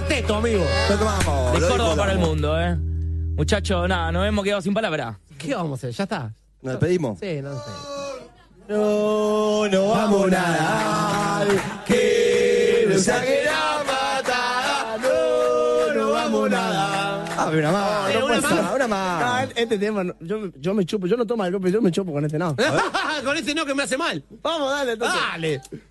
cuarteto, amigo. Vamos, De lo Córdoba dijo para el Damo. mundo, Muchachos, nada, nos hemos quedado sin palabras. ¿Qué vamos a hacer? ¿Ya está? ¿Nos despedimos? Sí, no sé. No vamos a nadar, que nos saquen la patada. No vamos a nadar. Una más, No, una más. una más. Ah, este tema, yo me chupo, yo no tomo alcohol, pero yo me chupo con este no. Con ese no que me hace mal. Vamos, dale, entonces. Dale.